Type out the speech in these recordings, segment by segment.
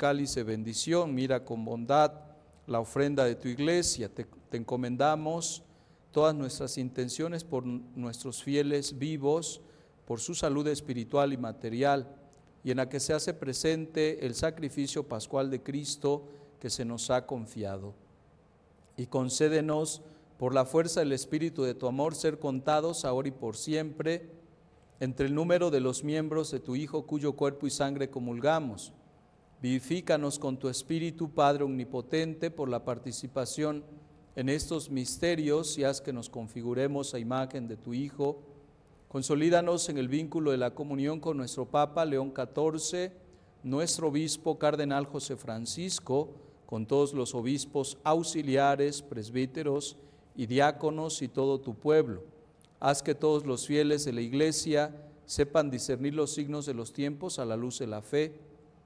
cáliz de bendición. Mira con bondad la ofrenda de tu iglesia. Te encomendamos todas nuestras intenciones por nuestros fieles vivos, por su salud espiritual y material, y en la que se hace presente el sacrificio pascual de Cristo que se nos ha confiado. Y concédenos, por la fuerza del Espíritu de tu amor, ser contados ahora y por siempre entre el número de los miembros de tu Hijo, cuyo cuerpo y sangre comulgamos. Vivifícanos con tu Espíritu, Padre omnipotente, por la participación en estos misterios, y haz que nos configuremos a imagen de tu Hijo. Consolídanos en el vínculo de la comunión con nuestro Papa León XIV, nuestro obispo cardenal José Francisco, con todos los obispos auxiliares, presbíteros y diáconos y todo tu pueblo. Haz que todos los fieles de la Iglesia sepan discernir los signos de los tiempos a la luz de la fe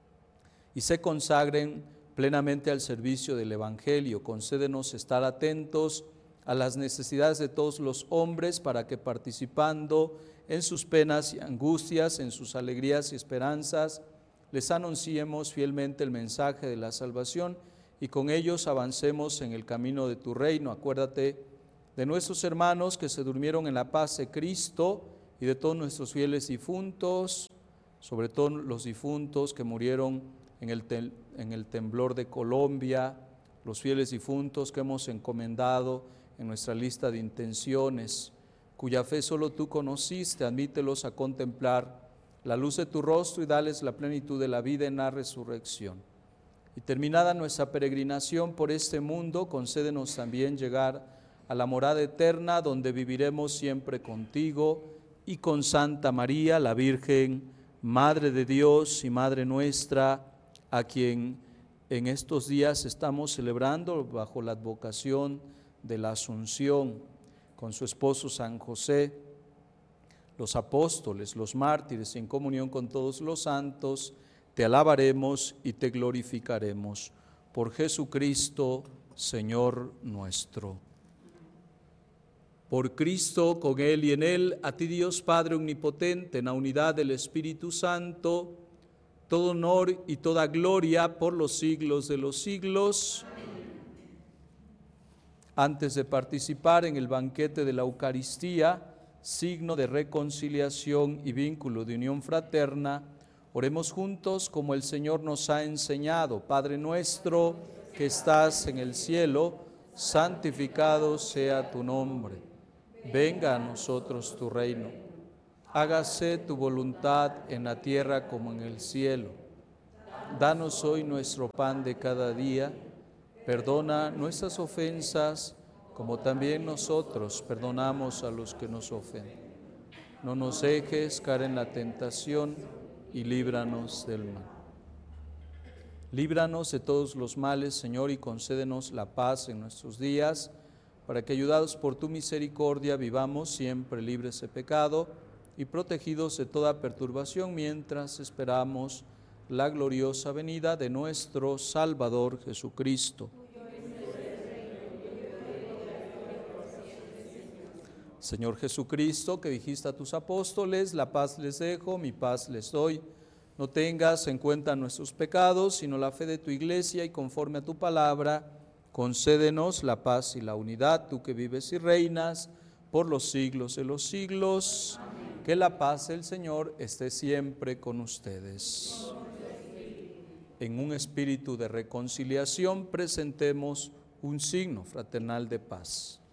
y se consagren plenamente al servicio del Evangelio. Concédenos estar atentos a las necesidades de todos los hombres, para que participando en sus penas y angustias, en sus alegrías y esperanzas, les anunciemos fielmente el mensaje de la salvación y con ellos avancemos en el camino de tu reino. Acuérdate de nuestros hermanos que se durmieron en la paz de Cristo y de todos nuestros fieles difuntos, sobre todo los difuntos que murieron en el temblor de Colombia, los fieles difuntos que hemos encomendado en nuestra lista de intenciones, cuya fe solo tú conociste. Admítelos a contemplar la luz de tu rostro y dales la plenitud de la vida en la resurrección. Y terminada nuestra peregrinación por este mundo, concédenos también llegar a la morada eterna, donde viviremos siempre contigo y con Santa María, la Virgen, Madre de Dios y Madre nuestra, a quien en estos días estamos celebrando bajo la advocación de la Asunción, con su esposo San José, los apóstoles, los mártires, en comunión con todos los santos. Te alabaremos y te glorificaremos. Por Jesucristo, Señor nuestro. Por Cristo, con Él y en Él, a ti Dios Padre omnipotente, en la unidad del Espíritu Santo, todo honor y toda gloria por los siglos de los siglos. Amén. Antes de participar en el banquete de la Eucaristía, signo de reconciliación y vínculo de unión fraterna, oremos juntos como el Señor nos ha enseñado. Padre nuestro que estás en el cielo, santificado sea tu nombre. Venga a nosotros tu reino. Hágase tu voluntad en la tierra como en el cielo. Danos hoy nuestro pan de cada día. Perdona nuestras ofensas, como también nosotros perdonamos a los que nos ofenden. No nos dejes caer en la tentación y líbranos del mal. Líbranos de todos los males, Señor, y concédenos la paz en nuestros días, para que, ayudados por tu misericordia, vivamos siempre libres de pecado y protegidos de toda perturbación, mientras esperamos la gloriosa venida de nuestro Salvador Jesucristo. Señor Jesucristo, que dijiste a tus apóstoles, la paz les dejo, mi paz les doy. No tengas en cuenta nuestros pecados, sino la fe de tu iglesia, y conforme a tu palabra, concédenos la paz y la unidad, tú que vives y reinas por los siglos de los siglos. Amén. Que la paz del Señor esté siempre con ustedes. En un espíritu de reconciliación presentemos un signo fraternal de paz.